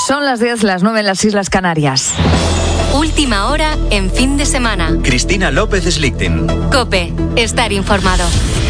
Son las 10, las 9 en las Islas Canarias. Última hora en fin de semana. Cristina López Slichting. COPE. Estar informado.